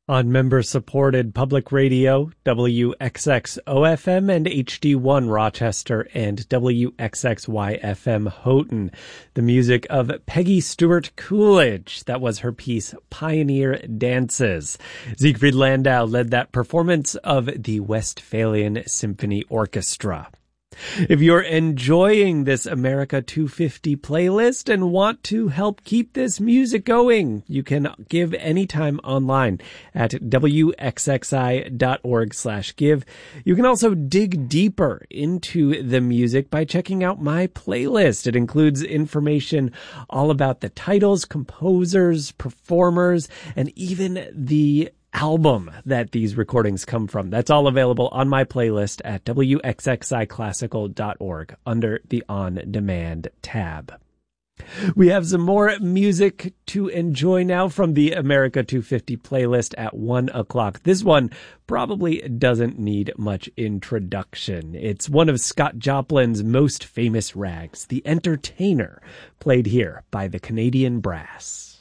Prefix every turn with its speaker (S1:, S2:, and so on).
S1: On member-supported public radio, WXX-OFM and HD1 Rochester and WXXY-FM Houghton. The music of Peggy Stewart Coolidge. That was her piece, Pioneer Dances. Siegfried Landau led that performance of the Westphalian Symphony Orchestra. If you're enjoying this America 250 playlist and want to help keep this music going, you can give anytime online at wxxi.org/give. You can also dig deeper into the music by checking out my playlist. It includes information all about the titles, composers, performers, and even the album that these recordings come from. That's all available on my playlist at wxxiclassical.org under the On Demand tab. We have some more music to enjoy now from the America 250 playlist at 1 o'clock. This one probably doesn't need much introduction. It's one of Scott Joplin's most famous rags, The Entertainer, played here by the Canadian Brass.